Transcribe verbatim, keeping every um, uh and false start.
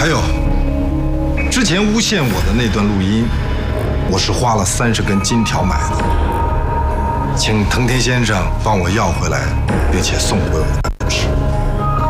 还有，之前诬陷我的那段录音，我是花了三十根金条买的，请藤田先生帮我要回来，并且送回我。